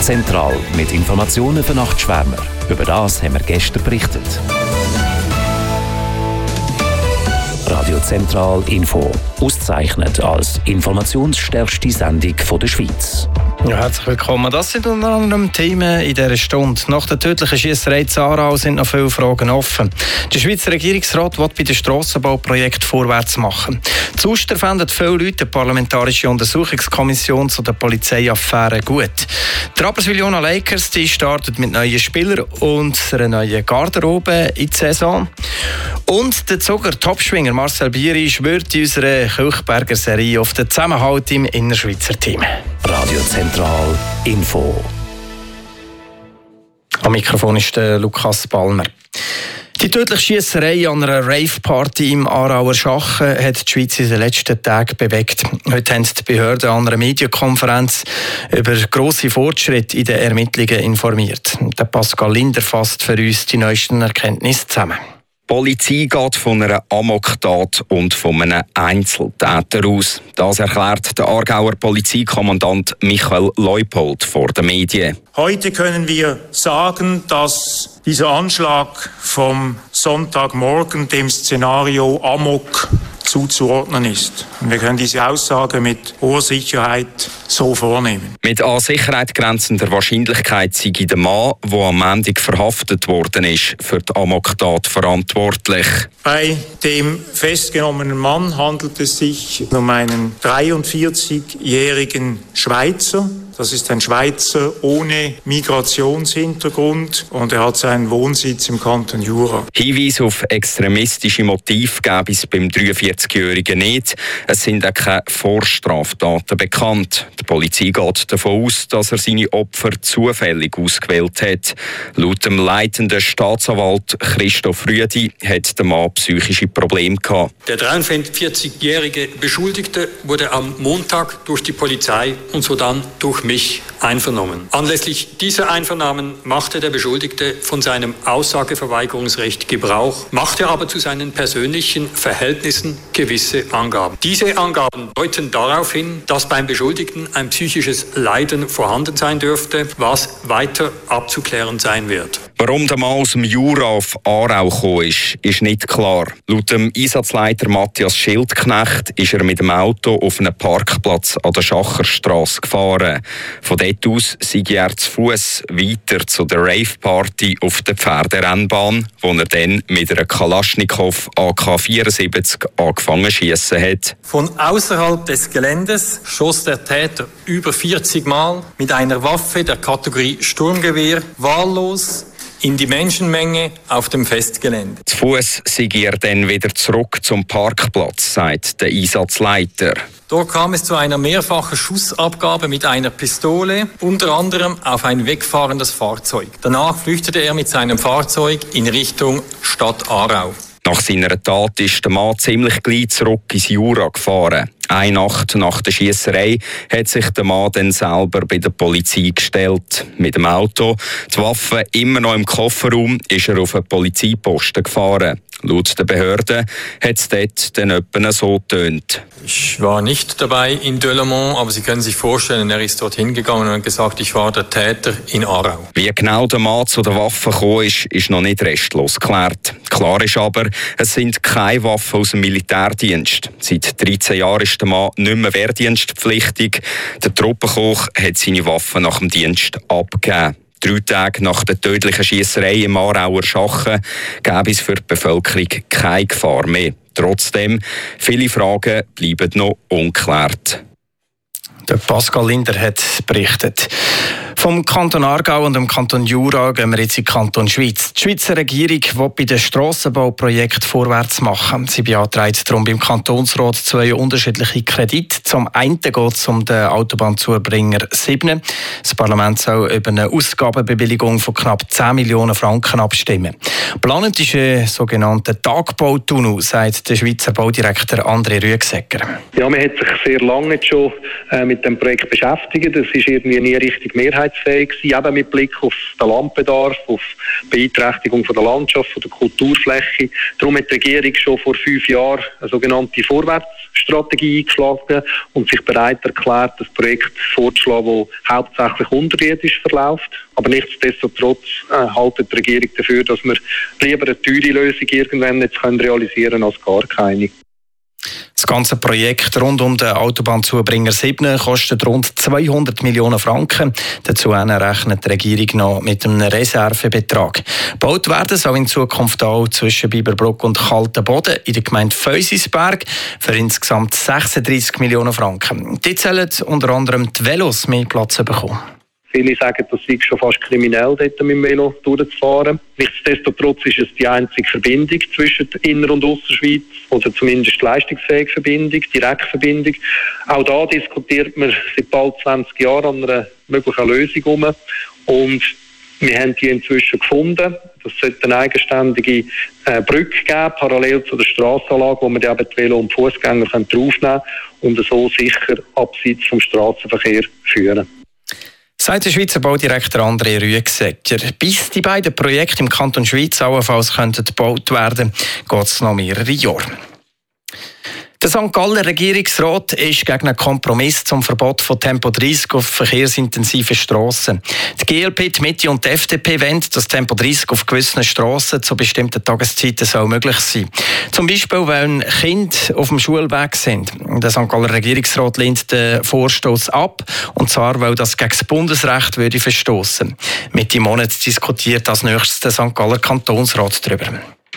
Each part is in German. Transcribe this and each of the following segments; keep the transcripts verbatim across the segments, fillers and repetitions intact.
Zentral mit Informationen für Nachtschwärmer. Über das haben wir gestern berichtet. Radio Zentral Info. Ausgezeichnet als informationsstärkste Sendung der Schweiz. Ja, herzlich willkommen. Das sind unter anderem Themen in dieser Stunde. Nach der tödlichen Schiesserei in Aarau sind noch viele Fragen offen. Der Schweizer Regierungsrat will bei dem Strassenbauprojekt vorwärts machen. Zu Ostern fänden viele Leute die Parlamentarische Untersuchungskommission zu der Polizeiaffäre gut. Die Rapperswil-Jona Lakers die startet mit neuen Spielern und einer neuen Garderobe in die Saison. Und der Zuger Topschwinger Marcel Bieri schwört in unserer Kilchberger Serie auf den Zusammenhalt im Innerschweizer Team. Radio Zentral Info. Am Mikrofon ist der Lukas Palmer. Die tödliche Schiesserei an einer Rave-Party im Aarauer Schachen hat die Schweiz in den letzten Tagen bewegt. Heute haben die Behörden an einer Medienkonferenz über grosse Fortschritte in den Ermittlungen informiert. Der Pascal Linder fasst für uns die neuesten Erkenntnisse zusammen. Die Polizei geht von einer Amoktat und von einem Einzeltäter aus. Das erklärt der Aargauer Polizeikommandant Michael Leupold vor den Medien. Heute können wir sagen, dass dieser Anschlag vom Sonntagmorgen dem Szenario Amok zuzuordnen ist. Und wir können diese Aussage mit hoher Sicherheit so vornehmen. Mit an Sicherheit grenzender Wahrscheinlichkeit sei der Mann, der am Montag verhaftet worden ist, für die Amoktat verantwortlich. Bei dem festgenommenen Mann handelt es sich um einen dreiundvierzigjährigen Schweizer. Das ist ein Schweizer ohne Migrationshintergrund und er hat seinen Wohnsitz im Kanton Jura. Hinweise auf extremistische Motive gäbe es beim dreiundvierzigjährigen nicht. Es sind auch keine Vorstraftaten bekannt. Die Polizei geht davon aus, dass er seine Opfer zufällig ausgewählt hat. Laut dem leitenden Staatsanwalt Christoph Rüdi hat der Mann psychische Probleme gehabt. Der dreiundvierzigjährige Beschuldigte wurde am Montag durch die Polizei und sodann durch mich einvernommen. Anlässlich dieser Einvernahmen machte der Beschuldigte von seinem Aussageverweigerungsrecht Gebrauch, machte aber zu seinen persönlichen Verhältnissen gewisse Angaben. Diese Angaben deuten darauf hin, dass beim Beschuldigten ein psychisches Leiden vorhanden sein dürfte, was weiter abzuklären sein wird. Warum der Mann aus dem Jura auf Aarau gekommen ist, ist nicht klar. Laut dem Einsatzleiter Matthias Schildknecht ist er mit dem Auto auf einem Parkplatz an der Schacherstrasse gefahren. Von dort aus sei er zu Fuss weiter zu der Rave-Party auf der Pferderennbahn, wo er dann mit einer Kalaschnikow A K vierundsiebzig angefangen zu schiessen hat. Von außerhalb des Geländes schoss der Täter über vierzig Mal mit einer Waffe der Kategorie Sturmgewehr wahllos in die Menschenmenge auf dem Festgelände. Zu Fuss sei er dann wieder zurück zum Parkplatz, sagt der Einsatzleiter. Dort kam es zu einer mehrfachen Schussabgabe mit einer Pistole, unter anderem auf ein wegfahrendes Fahrzeug. Danach flüchtete er mit seinem Fahrzeug in Richtung Stadt Aarau. Nach seiner Tat ist der Mann ziemlich gleich zurück ins Jura gefahren. Eine Nacht nach der Schiesserei hat sich der Mann dann selber bei der Polizei gestellt. Mit dem Auto, die Waffe immer noch im Kofferraum, ist er auf einen Polizeiposten gefahren. Laut der Behörden hat es dort dann etwa so getönt. Ich war nicht dabei in Delemont, aber Sie können sich vorstellen, er ist dorthin gegangen und hat gesagt, ich war der Täter in Aarau. Wie genau der Mann zu der Waffe gekommen ist, ist noch nicht restlos geklärt. Klar ist aber, es sind keine Waffen aus dem Militärdienst. Seit dreizehn Jahren ist der Mann nicht mehr wehrdienstpflichtig. Der Truppenkoch hat seine Waffen nach dem Dienst abgegeben. Drei Tage nach der tödlichen Schiesserei im Aarauer Schachen gäbe es für die Bevölkerung keine Gefahr mehr. Trotzdem, viele Fragen bleiben noch ungeklärt. Der Pascal Linder hat berichtet. Vom Kanton Aargau und dem Kanton Jura gehen wir jetzt in den Kanton Schweiz. Die Schweizer Regierung will bei den Strassenbauprojekten vorwärts machen. Sie beantragt darum beim Kantonsrat zwei unterschiedliche Kredite. Zum einen geht es um den Autobahnzubringer sieben. Das Parlament soll über eine Ausgabenbewilligung von knapp zehn Millionen Franken abstimmen. Planend ist ein sogenannter Tagbautunnel, sagt der Schweizer Baudirektor André Rüegsegger. Ja, man hat sich sehr lange schon äh, mit dem Projekt beschäftigt. Es ist irgendwie nie richtig Mehrheit sicherheitsfähig sein, eben mit Blick auf den Landbedarf, auf die Beeinträchtigung von der Landschaft, von der Kulturfläche. Darum hat die Regierung schon vor fünf Jahren eine sogenannte Vorwärtsstrategie eingeschlagen und sich bereit erklärt, das Projekt vorzuschlagen, das hauptsächlich unterirdisch verläuft. Aber nichtsdestotrotz äh, haltet die Regierung dafür, dass wir lieber eine teure Lösung irgendwann jetzt können realisieren als gar keine. Das ganze Projekt rund um den Autobahnzubringer sieben kostet rund zweihundert Millionen Franken. Dazu rechnet die Regierung noch mit einem Reservebetrag. Gebaut werden soll in Zukunft auch zwischen Biberbruck und Kaltenboden in der Gemeinde Feusisberg für insgesamt sechsunddreissig Millionen Franken. Die sollen unter anderem die Velos mehr Platz bekommen. Viele sagen, das sei schon fast kriminell, dort mit dem Velo durchzufahren. Nichtsdestotrotz ist es die einzige Verbindung zwischen Inner- und Ausserschweiz, oder zumindest die leistungsfähige Verbindung, Direktverbindung. Auch da diskutiert man seit bald zwanzig Jahren an einer möglichen Lösung herum. Und wir haben die inzwischen gefunden. Das sollte eine eigenständige äh, Brücke geben, parallel zu der Strassenanlage, wo man die Velo- und Fußgänger draufnehmen können und so sicher abseits vom Strassenverkehr führen. Sagt der Schweizer Baudirektor André Rüegsegger. Bis die beiden Projekte im Kanton Schweiz allenfalls könnten gebaut werden, geht es noch mehrere Jahre. Der Sankt Galler Regierungsrat ist gegen einen Kompromiss zum Verbot von Tempo dreissig auf verkehrsintensiven Strassen. Die G L P, die Mitte und die F D P wollen, dass Tempo dreissig auf gewissen Strassen zu bestimmten Tageszeiten soll möglich sein. Zum Beispiel, weil Kinder auf dem Schulweg sind. Der Sankt Galler Regierungsrat lehnt den Vorstoß ab, und zwar, weil das gegen das Bundesrecht würde verstoßen. Mitte Monat diskutiert als nächstes der Sankt Galler Kantonsrat darüber.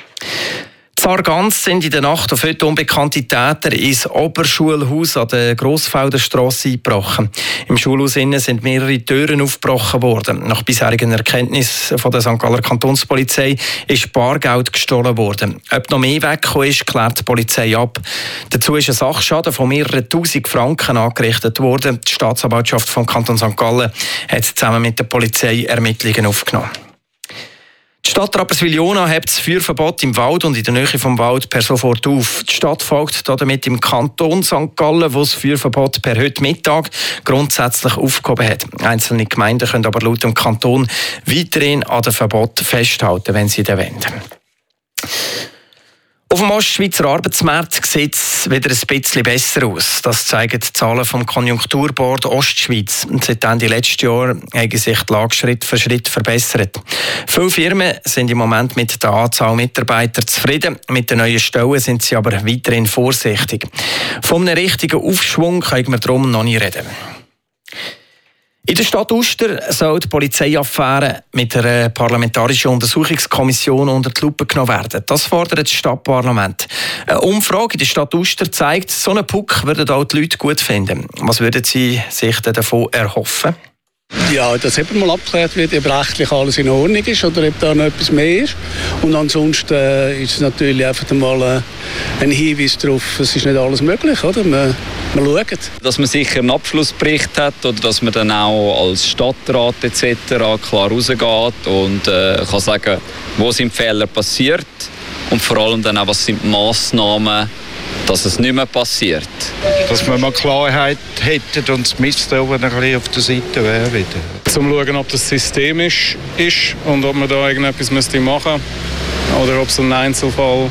In Sargans sind in der Nacht auf heute unbekannte Täter ins Oberschulhaus an der Grossfelderstrasse eingebrochen. Im Schulhaus innen sind mehrere Türen aufgebrochen worden. Nach bisherigen Erkenntnissen von der Sankt Galler Kantonspolizei ist Bargeld gestohlen worden. Ob noch mehr weggekommen ist, klärt die Polizei ab. Dazu ist ein Sachschaden von mehreren tausend Franken angerichtet worden. Die Staatsanwaltschaft vom Kanton Sankt Gallen hat zusammen mit der Polizei Ermittlungen aufgenommen. Die Stadt Rapperswil-Jona hebt das Feuerverbot im Wald und in der Nähe vom Wald per sofort auf. Die Stadt folgt damit im Kanton Sankt Gallen, wo das Feuerverbot per heute Mittag grundsätzlich aufgehoben hat. Einzelne Gemeinden können aber laut dem Kanton weiterhin an dem Verbot festhalten, wenn sie das wollen. Auf dem Ostschweizer Arbeitsmarkt sieht es wieder ein bisschen besser aus. Das zeigen die Zahlen vom Konjunkturboard Ostschweiz. Seit Ende letzten Jahr haben sich die Lage Schritt für Schritt verbessert. Viele Firmen sind im Moment mit der Anzahl Mitarbeiter zufrieden. Mit den neuen Stellen sind sie aber weiterhin vorsichtig. Von einem richtigen Aufschwung können wir darum noch nicht reden. In der Stadt Uster soll die Polizeiaffäre mit einer parlamentarischen Untersuchungskommission unter die Lupe genommen werden. Das fordert das Stadtparlament. Eine Umfrage in der Stadt Uster zeigt, so einen Puck würden auch die Leute gut finden. Was würden Sie sich davon erhoffen? Ja, dass eben mal abgeklärt wird, ob rechtlich alles in Ordnung ist oder ob da noch etwas mehr ist. Und ansonsten äh, ist es natürlich einfach mal äh, ein Hinweis darauf, es ist nicht alles möglich, oder? Wir, wir schauen. Dass man sicher einen Abschlussbericht hat oder dass man dann auch als Stadtrat et cetera klar rausgeht und äh, kann sagen, wo sind Fehler passiert und vor allem dann auch, was sind die Massnahmen, dass es nicht mehr passiert. Dass wir mal Klarheit hätten und das Misstrauen ein bisschen auf der Seite wäre wieder. Zum schauen, ob das systemisch ist und ob man da irgendetwas machen müsste oder ob es ein Einzelfall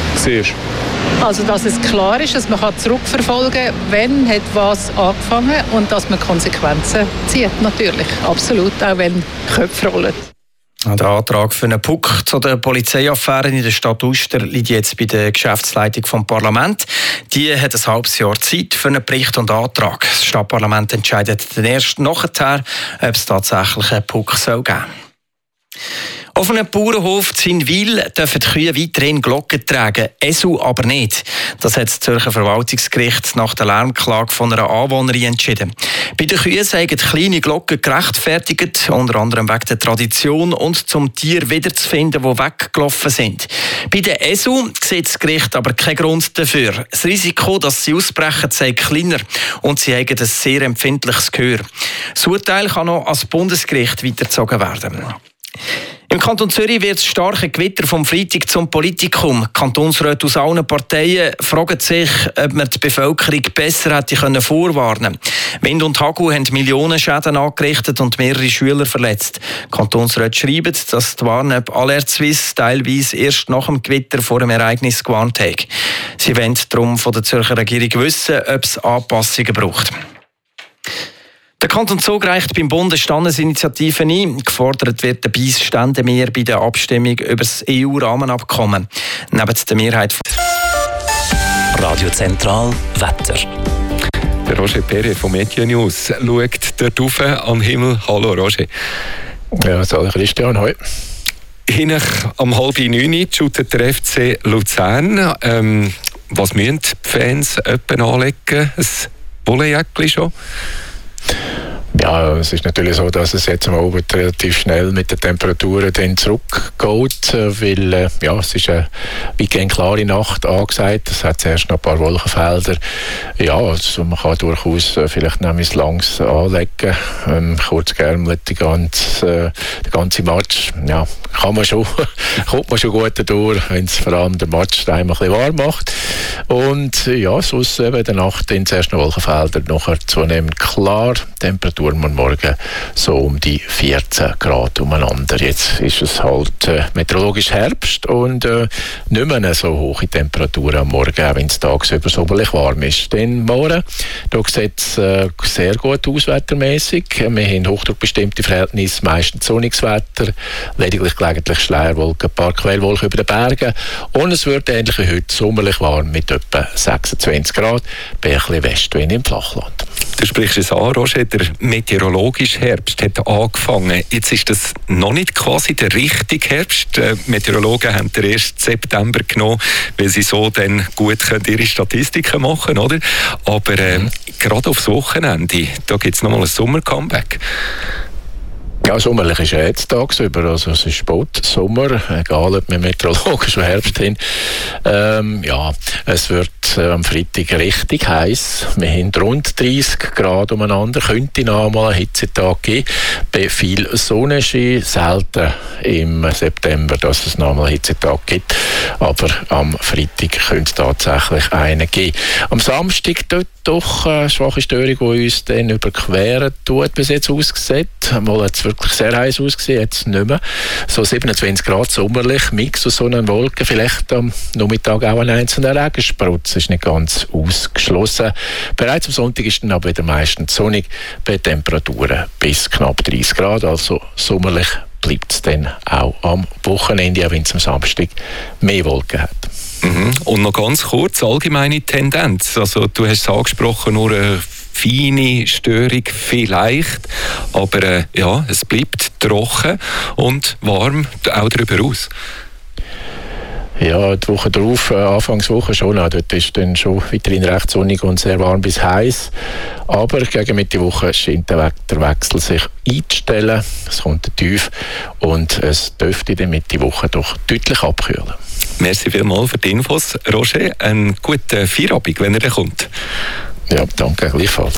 war. Also, dass es klar ist, dass man zurückverfolgen kann, wenn hat was angefangen und dass man Konsequenzen zieht, natürlich, absolut, auch wenn Köpfe rollen. Der Antrag für einen Puck zu den Polizeiaffären in der Stadt Uster liegt jetzt bei der Geschäftsleitung vom Parlament. Die hat ein halbes Jahr Zeit für einen Bericht und Antrag. Das Stadtparlament entscheidet dann erst nachher, ob es tatsächlich einen Puck soll geben soll. Auf einem Bauernhof in Wil dürfen die Kühe weiterhin Glocken tragen, Esel aber nicht. Das hat das Zürcher Verwaltungsgericht nach der Lärmklage von einer Anwohnerin entschieden. Bei den Kühen seien kleine Glocken gerechtfertigt, unter anderem wegen der Tradition und zum Tier wiederzufinden, die weggelaufen sind. Bei den Esel sieht das Gericht aber keinen Grund dafür. Das Risiko, dass sie ausbrechen, sei kleiner und sie haben ein sehr empfindliches Gehör. Das Urteil kann noch ans Bundesgericht weitergezogen werden. Im Kanton Zürich wird das starke Gewitter vom Freitag zum Politikum. Kantonsräte aus allen Parteien fragen sich, ob man die Bevölkerung besser hätte können vorwarnen können. Wind und Hagel haben Millionen Schäden angerichtet und mehrere Schüler verletzt. Kantonsräte schreiben, dass die Warn-App Alert Suisse teilweise erst nach dem Gewitter vor dem Ereignis gewarnt hat. Sie wollen darum von der Zürcher Regierung wissen, ob es Anpassungen braucht. Der Kanton Zug reicht beim Bund eine Standesinitiative ein. Gefordert wird dabei das Ständemehr bei der Abstimmung über das E U-Rahmenabkommen. Neben der Mehrheit Radio Zentral Wetter. Der Roger Perret vom Media News schaut dort rauf am Himmel. Hallo Roger. Ja, hallo Christian, hoi. Hinten am halb neun shootet der F C Luzern. Ähm, was müssen die Fans öppen anlegen? Ein Bullenjäckchen schon? Ja, es ist natürlich so, dass es jetzt am Abend relativ schnell mit den Temperaturen dann zurückgeht, weil äh, ja, es ist eine weitgehend klare Nacht angesagt. Es hat zuerst noch ein paar Wolkenfelder. Ja, also man kann durchaus äh, vielleicht noch ein langes anlegen, ähm, kurz geärmelt, die ganze, äh, der ganze Match. Ja, kann man schon, kommt man schon gut durch, wenn es vor allem den Match ein bisschen warm macht. Und ja, sonst eben in der Nacht dann zuerst noch Wolkenfelder, nachher zunehmend klar. Temperatur morgen so um die vierzehn Grad umeinander. Jetzt ist es halt äh, meteorologisch Herbst und äh, nicht mehr so hohe Temperaturen am Morgen, auch wenn es tagsüber sommerlich warm ist. Denn morgen, da sieht es äh, sehr gut aus wettermäßig. Wir haben hochdruckbestimmte Verhältnisse, meistens sonniges Wetter, lediglich gelegentlich Schleierwolken, ein paar Quellwolken über den Bergen und es wird ähnlich wie heute sommerlich warm mit etwa sechsundzwanzig Grad, bei ein bisschen Westwind im Flachland. Du sprichst es an, Roger, der meteorologische Herbst hat angefangen. Jetzt ist das noch nicht quasi der richtige Herbst. Die Meteorologen haben den ersten September genommen, weil sie so dann gut ihre Statistiken machen können, oder? Aber äh, mhm. gerade aufs Wochenende, da gibt es nochmal ein Sommer-Comeback. Ja, sommerlich ist ja jetzt tagsüber, also es ist spät, Sommer, egal ob wir meteorologisch oder Herbst haben. Ähm, ja, es wird äh, am Freitag richtig heiß. Wir haben rund dreissig Grad umeinander, könnte noch mal einen Hitzetag geben. Bei viel Sonnenschein, selten im September, dass es noch mal einen Hitzetag gibt. Aber am Freitag könnte es tatsächlich einen geben. Am Samstag dort doch eine schwache Störung, die uns dann überqueren tut, bis jetzt ausgesehen. Mal hat es wirklich sehr heiß ausgesehen, jetzt nicht mehr. So siebenundzwanzig Grad sommerlich, Mix aus Sonne und Wolken, vielleicht am Nachmittag auch ein einzelner Regensprutz, ist nicht ganz ausgeschlossen. Bereits am Sonntag ist dann aber wieder meistens sonnig, bei Temperaturen bis knapp dreißig Grad, also sommerlich bleibt es dann auch am Wochenende, auch wenn es am Samstag mehr Wolken hat. Mhm. Und noch ganz kurz, allgemeine Tendenz. Also, du hast es angesprochen, nur eine feine Störung vielleicht, aber äh, ja, es bleibt trocken und warm auch darüber aus. Ja, die Woche darauf, äh, Anfangswoche schon, auch, dort ist dann schon weiterhin recht sonnig und sehr warm bis heiß. Aber gegen Mitte Woche scheint der Wetterwechsel sich einzustellen. Es kommt tief und es dürfte in der Mitte Woche doch deutlich abkühlen. Merci vielmals für die Infos, Roger. Einen guten Feierabend, wenn er dann kommt. Ja, danke, gleichfalls.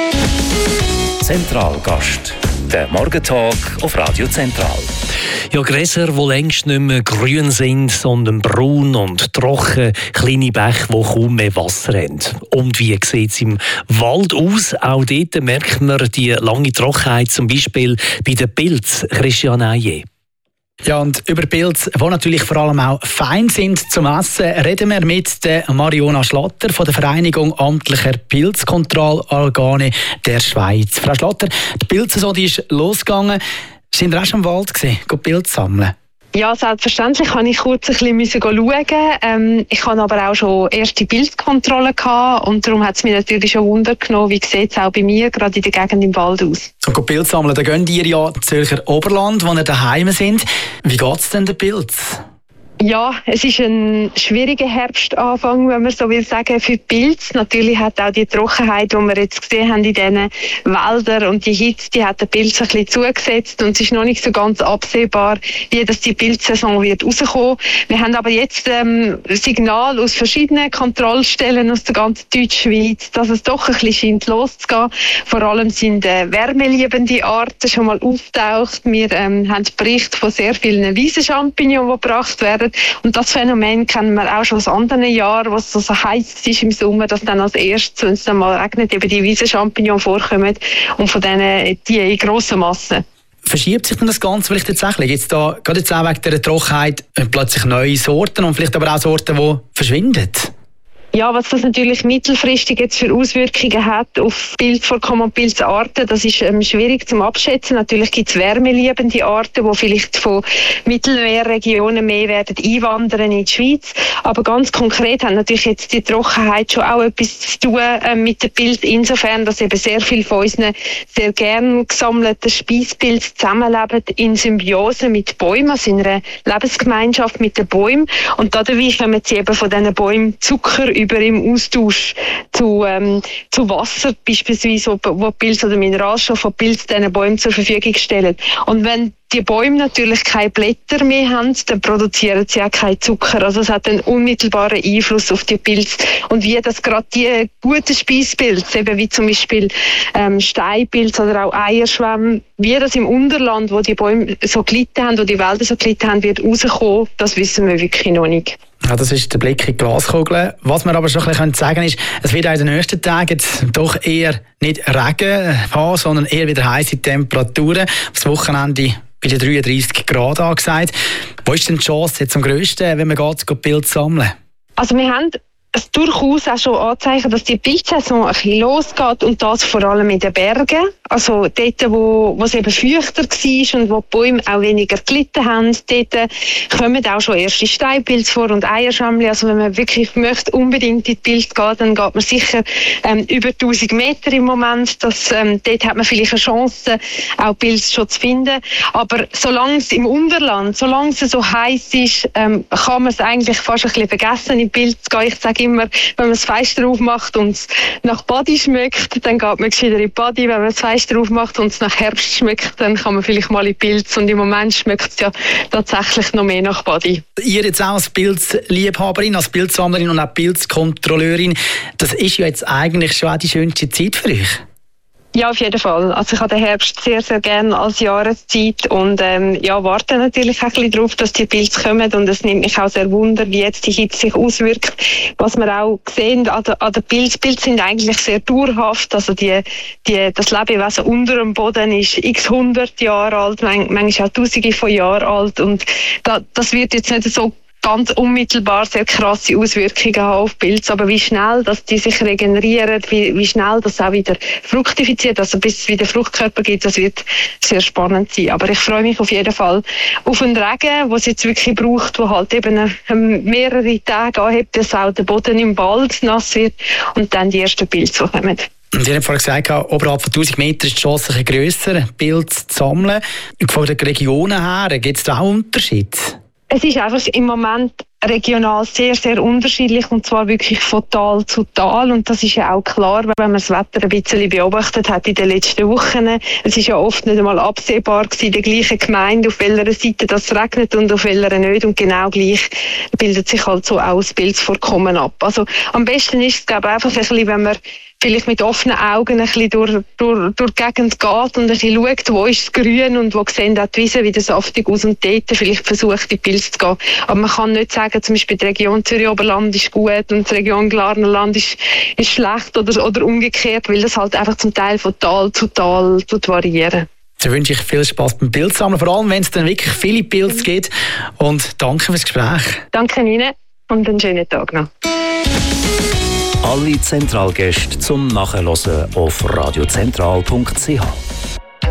Zentralgast. Der Morgentalk auf Radio Zentral. Ja, Gräser, die längst nicht mehr grün sind, sondern braun und trocken, kleine Bäche, die kaum mehr Wasser haben. Und wie sieht es im Wald aus? Auch dort merkt man die lange Trockenheit, zum Beispiel bei den Pilzen. Christian Ayer. Ja, und über Pilze, die natürlich vor allem auch fein sind zum Essen, reden wir mit der Mariona Schlatter von der Vereinigung amtlicher Pilzkontrollorgane der Schweiz. Frau Schlatter, die Pilzsaison ist losgegangen. Sind Sie auch schon im Wald gewesen, Pilze sammeln? Ja, selbstverständlich kann ich kurz ein bisschen schauen. Ähm, ich hatte aber auch schon erste Pilzkontrollen gehabt und darum hat es mich natürlich schon Wunder genommen, wie sieht es auch bei mir gerade in der Gegend im Wald aus. Und Pilze sammeln, da gehen ihr ja Zürcher Oberland, wo ihr daheim sind. Wie geht es denn den Pilz? Ja, es ist ein schwieriger Herbstanfang, wenn man so will sagen, für die Pilze. Natürlich hat auch die Trockenheit, die wir jetzt gesehen haben in diesen Wäldern und die Hitze, die hat den Pilz ein bisschen zugesetzt und es ist noch nicht so ganz absehbar, wie das die Pilzsaison wird rauskommen. Wir haben aber jetzt ähm, Signal aus verschiedenen Kontrollstellen aus der ganzen Deutschschweiz, dass es doch ein bisschen scheint loszugehen. Vor allem sind äh, wärmeliebende Arten schon mal auftaucht. Wir ähm, haben Berichte von sehr vielen Wiesenchampignons, die gebracht werden. Und das Phänomen kennen wir auch schon aus anderen Jahren, wo es so heiß ist im Sommer, dass dann als erstes, wenn es dann mal regnet, eben die Wiesenchampignons vorkommen und von denen die in grossen Massen. Verschiebt sich denn das Ganze vielleicht tatsächlich? Jetzt da, gerade jetzt auch wegen dieser Trockenheit plötzlich neue Sorten und vielleicht aber auch Sorten, die verschwinden? Ja, was das natürlich mittelfristig jetzt für Auswirkungen hat auf Pilzvorkommen und Pilzarten, das ist ähm, schwierig zum Abschätzen. Natürlich gibt es wärmeliebende Arten, die vielleicht von Mittelmeerregionen mehr werden einwandern in die Schweiz. Aber ganz konkret hat natürlich jetzt die Trockenheit schon auch etwas zu tun äh, mit den Pilzen, insofern, dass eben sehr viele von unseren sehr gern gesammelten Speispilzen zusammenleben in Symbiose mit Bäumen, also in einer Lebensgemeinschaft mit den Bäumen. Und dadurch kommen sie eben von diesen Bäumen Zucker über im Austausch zu, ähm, zu Wasser beispielsweise, wo, wo Pilze oder Mineralstoffe von Pilzen diesen Bäumen zur Verfügung stellen. Und wenn die Bäume natürlich keine Blätter mehr haben, dann produzieren sie auch keinen Zucker. Also es hat einen unmittelbaren Einfluss auf die Pilze. Und wie das gerade die guten Speispilze, eben wie zum Beispiel ähm, Steinpilze oder auch Eierschwämme, wie das im Unterland, wo die Bäume so gelitten haben, wo die Wälder so gelitten haben, wird rauskommen, das wissen wir wirklich noch nicht. Ja, das ist der Blick in die Glaskugel. Was wir aber schon ein bisschen sagen können, ist, es wird auch in den nächsten Tagen jetzt doch eher nicht Regen haben, sondern eher wieder heiße Temperaturen. Das Wochenende bei den dreiunddreissig Grad angesagt. Wo ist denn die Chance jetzt am grössten, wenn man geht, geht Pilze sammeln? Also wir haben es durchaus auch schon Anzeichen, dass die Pilzsaison ein bisschen losgeht und das vor allem in den Bergen. Also dort, wo, wo es eben feuchter war und wo die Bäume auch weniger gelitten haben, dort kommen auch schon erste Steinpilze vor und Eierschwämmchen. Also wenn man wirklich möchte, unbedingt in die Pilze gehen, dann geht man sicher ähm, über tausend Meter im Moment. Das, ähm, dort hat man vielleicht eine Chance, auch Pilze schon zu finden. Aber solange es im Unterland, solange es so heiß ist, ähm, kann man es eigentlich fast ein bisschen vergessen, in die Pilze zu gehen. Ich sage immer, wenn man das Fenster aufmacht und es nach Badi schmeckt, dann geht man gescheiter in die Badi. Wenn man das Fenster aufmacht und es nach Herbst schmeckt, dann kann man vielleicht mal in Pilz. Und im Moment schmeckt es ja tatsächlich noch mehr nach Badi. Ihr jetzt auch als Pilzliebhaberin, als Pilzsammlerin und auch Pilzkontrolleurin, das ist ja jetzt eigentlich schon auch die schönste Zeit für euch. Ja, auf jeden Fall. Also ich habe den Herbst sehr, sehr gerne als Jahreszeit und ähm, ja, warte natürlich auch ein bisschen darauf, dass die Pilze kommen und es nimmt mich auch sehr wunder, wie jetzt die Hitze sich auswirkt. Was wir auch sehen an den, an den Pilzen, Pilze sind eigentlich sehr dauerhaft, also die, die, das Lebewesen unter dem Boden ist x hundert Jahre alt, manchmal auch tausende von Jahren alt und da, das wird jetzt nicht so ganz unmittelbar sehr krasse Auswirkungen haben auf Pilze, aber wie schnell dass die sich regenerieren, wie, wie schnell das auch wieder fruktifiziert, also bis es wieder Fruchtkörper gibt, das wird sehr spannend sein. Aber ich freue mich auf jeden Fall auf einen Regen, wo es jetzt wirklich braucht, wo halt eben mehrere Tage anhebt, dass auch der Boden im Wald nass wird und dann die ersten Pilze kommen. Und ihr habt vorhin gesagt, oberhalb von tausend Metern ist die Chance ein grösser, Pilze zu sammeln. Von den Regionen her, gibt es da auch Unterschiede? Es ist einfach im Moment regional sehr, sehr unterschiedlich und zwar wirklich von Tal zu Tal und das ist ja auch klar, wenn man das Wetter ein bisschen beobachtet hat in den letzten Wochen. Es ist ja oft nicht einmal absehbar gewesen, in der gleichen Gemeinde, auf welcher Seite das regnet und auf welcher nicht und genau gleich bildet sich halt so auch das Pilzvorkommen ab. Also am besten ist es, glaube ich, einfach ein bisschen, wenn man vielleicht mit offenen Augen ein bisschen durch, durch, durch die Gegend geht und ein bisschen schaut, wo ist es grün und wo sehen auch die Wiesen wieder saftig aus und dort vielleicht versucht, die Pilze zu gehen. Aber man kann nicht sagen, zum Beispiel die Region Zürich-Oberland ist gut und die Region Glarnerland ist, ist schlecht oder, oder umgekehrt, weil das halt einfach zum Teil von Tal zu Tal variieren. So wünsche ich viel Spass beim Pilzsammeln, vor allem wenn es dann wirklich viele Pilze gibt. Und danke fürs Gespräch. Danke Ihnen und einen schönen Tag noch. Alle Zentralgäste zum Nachhören auf radiozentral punkt c h.